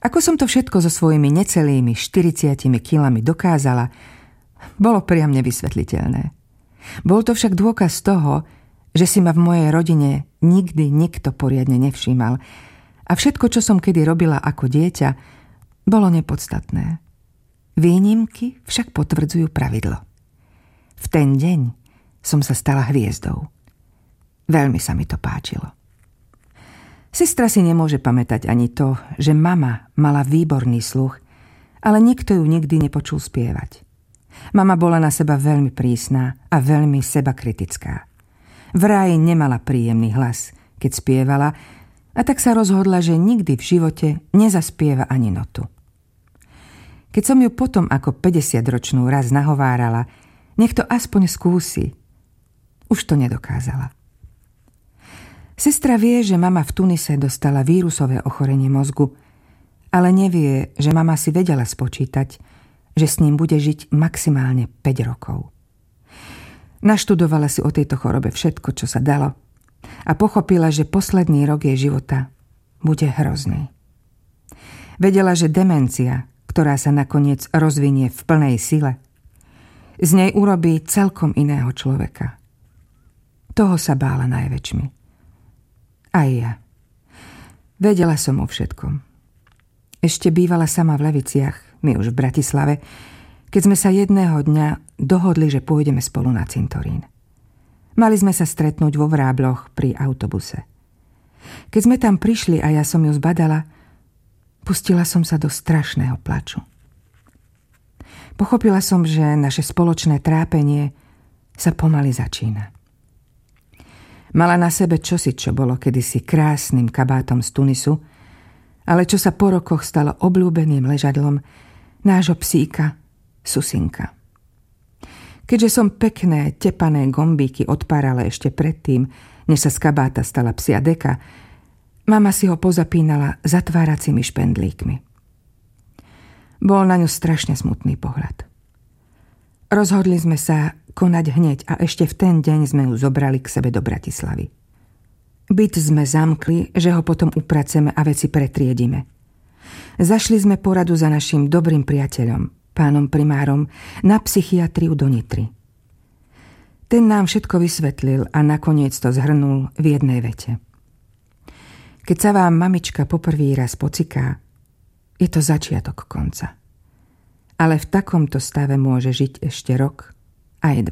Ako som to všetko so svojimi necelými 40 kilami dokázala, bolo priam nevysvetliteľné. Bol to však dôkaz toho, že si ma v mojej rodine nikdy nikto poriadne nevšímal a všetko, čo som kedy robila ako dieťa, bolo nepodstatné. Výnimky však potvrdzujú pravidlo. V ten deň som sa stala hviezdou. Veľmi sa mi to páčilo. Sestra si nemôže pamätať ani to, že mama mala výborný sluch, ale nikto ju nikdy nepočul spievať. Mama bola na seba veľmi prísna a veľmi sebakritická. Vraj nemala príjemný hlas, keď spievala, a tak sa rozhodla, že nikdy v živote nezaspieva ani notu. Keď som ju potom ako 50-ročnú raz nahovárala, nech to aspoň skúsi, už to nedokázala. Sestra vie, že mama v Tunise dostala vírusové ochorenie mozgu, ale nevie, že mama si vedela spočítať, že s ním bude žiť maximálne 5 rokov. Naštudovala si o tejto chorobe všetko, čo sa dalo, a pochopila, že posledný rok jej života bude hrozný. Vedela, že demencia, ktorá sa nakoniec rozvinie v plnej sile, z nej urobí celkom iného človeka. Toho sa bála najväčšmi. Aj ja. Vedela som o všetkom. Ešte bývala sama v Leviciach, my už v Bratislave, keď sme sa jedného dňa dohodli, že pôjdeme spolu na cintorín. Mali sme sa stretnúť vo Vrábloch pri autobuse. Keď sme tam prišli a ja som ju zbadala, pustila som sa do strašného plaču. Pochopila som, že naše spoločné trápenie sa pomaly začína. Mala na sebe čosi, čo bolo kedysi krásnym kabátom z Tunisu, ale čo sa po rokoch stalo obľúbeným ležadlom nášho psíka Susinka. Keďže som pekné, tepané gombíky odpárala ešte predtým, než sa z kabáta stala psia deka, mama si ho pozapínala zatváracími špendlíkmi. Bol na ňu strašne smutný pohľad. Rozhodli sme sa konať hneď a ešte v ten deň sme ju zobrali k sebe do Bratislavy. Byt sme zamkli, že ho potom upraceme a veci pretriedime. Zašli sme poradu za našim dobrým priateľom, pánom primárom, na psychiatriu do Nitry. Ten nám všetko vysvetlil a nakoniec to zhrnul v jednej vete. Keď sa vám mamička poprvý raz pociká, je to začiatok konca. Ale v takomto stave môže žiť ešte rok, aj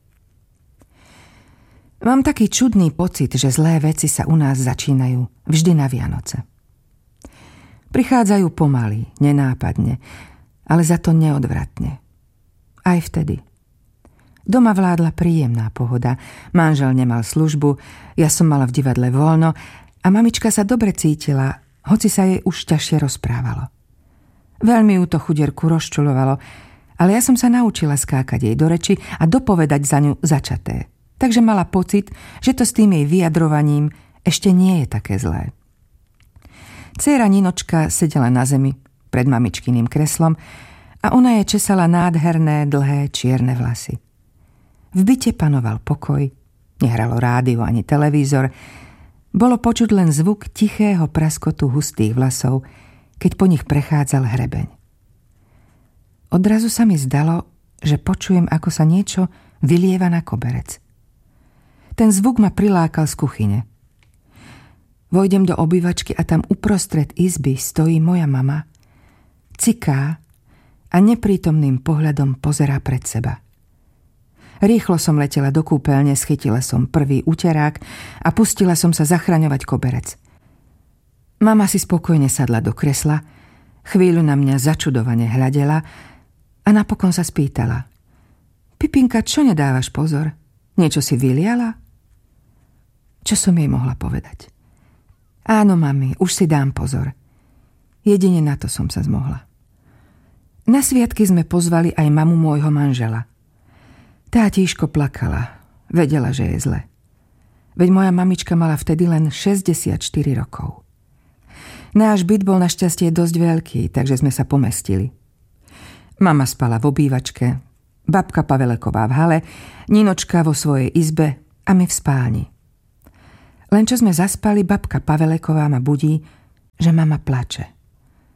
2. Mám taký čudný pocit, že zlé veci sa u nás začínajú vždy na Vianoce. Prichádzajú pomaly, nenápadne, ale za to neodvratne. Aj vtedy. Doma vládla príjemná pohoda, manžel nemal službu, ja som mala v divadle voľno a mamička sa dobre cítila, hoci sa jej už ťažšie rozprávalo. Veľmi ju to chudierku rozčuľovalo, ale ja som sa naučila skákať jej do reči a dopovedať za ňu začaté. Takže mala pocit, že to s tým jej vyjadrovaním ešte nie je také zlé. Dcéra Ninočka sedela na zemi pred mamičkyným kreslom a ona jej česala nádherné, dlhé, čierne vlasy. V byte panoval pokoj, nehralo rádio ani televízor, bolo počuť len zvuk tichého praskotu hustých vlasov, keď po nich prechádzal hrebeň. Odrazu sa mi zdalo, že počujem, ako sa niečo vylieva na koberec. Ten zvuk ma prilákal z kuchyne. Vojdem do obývačky a tam uprostred izby stojí moja mama, ciká a neprítomným pohľadom pozerá pred seba. Rýchlo som letela do kúpeľne, schytila som prvý uterák a pustila som sa zachraňovať koberec. Mama si spokojne sadla do kresla, chvíľu na mňa začudovane hľadela a napokon sa spýtala: Pipinka, čo nedávaš pozor? Niečo si vyliala? Čo som jej mohla povedať? Áno, mami, už si dám pozor. Jedine na to som sa zmohla. Na sviatky sme pozvali aj mamu môjho manžela. Tá tížko plakala, vedela, že je zle. Veď moja mamička mala vtedy len 64 rokov. Náš byt bol našťastie dosť veľký, takže sme sa pomestili. Mama spala v obývačke, babka Paveleková v hale, Ninočka vo svojej izbe a my v spálni. Len čo sme zaspali, babka Paveleková ma budí, že mama plače.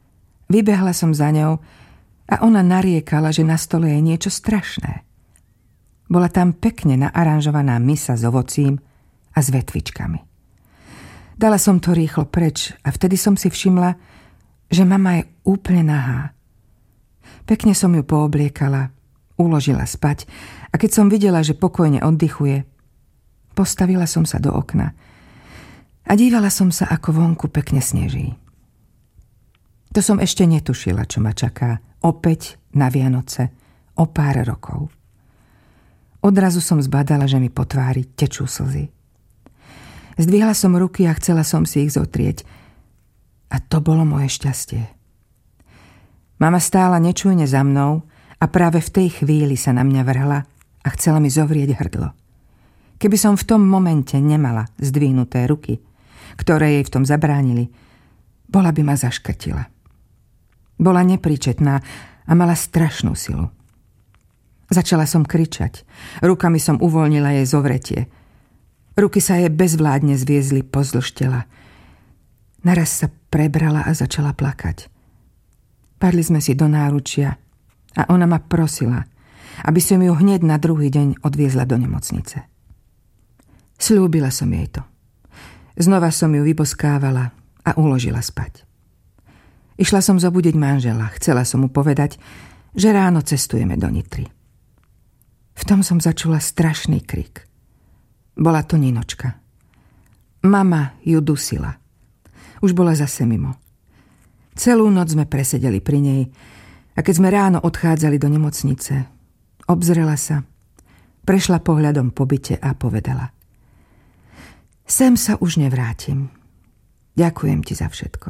Vybehla som za ňou a ona nariekala, že na stole je niečo strašné. Bola tam pekne naaranžovaná misa s ovocím a s vetvičkami. Dala som to rýchlo preč a vtedy som si všimla, že mama je úplne nahá. Pekne som ju poobliekala, uložila spať a keď som videla, že pokojne oddychuje, postavila som sa do okna a dívala som sa, ako vonku pekne sneží. To som ešte netušila, čo ma čaká opäť na Vianoce o pár rokov. Odrazu som zbadala, že mi po tvári tečú slzy. Zdvihla som ruky a chcela som si ich zotrieť. A to bolo moje šťastie. Mama stála nečujne za mnou a práve v tej chvíli sa na mňa vrhla a chcela mi zovrieť hrdlo. Keby som v tom momente nemala zdvihnuté ruky, ktoré jej v tom zabránili, bola by ma zaškrtila. Bola nepríčetná a mala strašnú silu. Začala som kričať. Rukami som uvoľnila jej zovretie. Ruky sa jej bezvládne zviezli pozdĺž tela. Naraz sa prebrala a začala plakať. Padli sme si do náručia a ona ma prosila, aby som ju hneď na druhý deň odviezla do nemocnice. Sľúbila som jej to. Znova som ju vyboskávala a uložila spať. Išla som zobudiť manžela. Chcela som mu povedať, že ráno cestujeme do Nitry. V tom som začula strašný krik. Bola to Ninočka. Mama ju dusila. Už bola zase mimo. Celú noc sme presedeli pri nej a keď sme ráno odchádzali do nemocnice, obzrela sa, prešla pohľadom po byte a povedala: Sem sa už nevrátim. Ďakujem ti za všetko.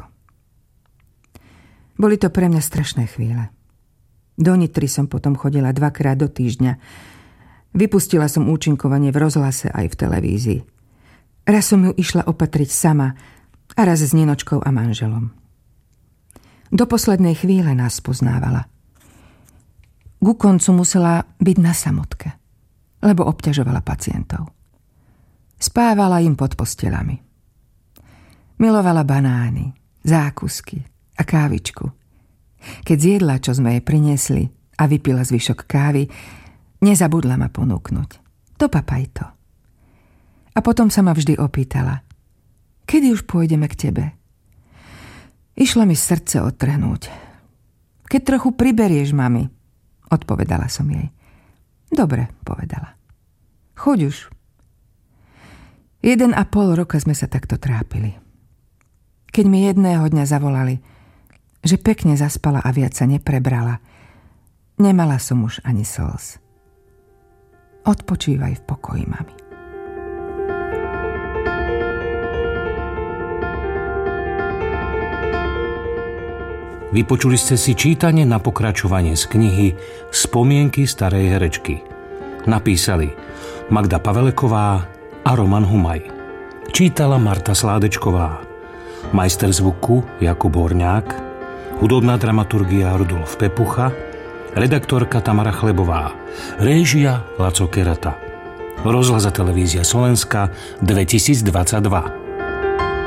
Boli to pre mňa strašné chvíle. Do Nitry som potom chodila 2-krát do týždňa. Vypustila som účinkovanie v rozhlase aj v televízii. Raz som ju išla opatriť sama a raz s Ninočkou a manželom. Do poslednej chvíle nás poznávala. Ku koncu musela byť na samotke, lebo obťažovala pacientov. Spávala im pod posteľami. Milovala banány, zákusky a kávičku. Keď zjedla, čo sme jej priniesli a vypila zvyšok kávy, nezabudla ma ponúknuť. Dopapaj to. A potom sa ma vždy opýtala: Kedy už pôjdeme k tebe? Išlo mi srdce odtrhnúť. Keď trochu priberieš, mami, odpovedala som jej. Dobre, povedala. Choď už. 1,5 roka sme sa takto trápili. Keď mi jedného dňa zavolali, že pekne zaspala a viac sa neprebrala, nemala som už ani slz. Odpočívaj v pokoji, mami. Vypočuli ste si čítanie na pokračovanie z knihy Spomienky starej herečky. Napísali Magda Paveleková a Roman Humaj. Čítala Marta Sládečková. Majster zvuku Jakub Horňák. Hudobná dramaturgia Rudolf Pepucha. Redaktorka Tamara Chlebová. Réžia Laco Kerata. Rozhlas a televízia Slovenska 2022.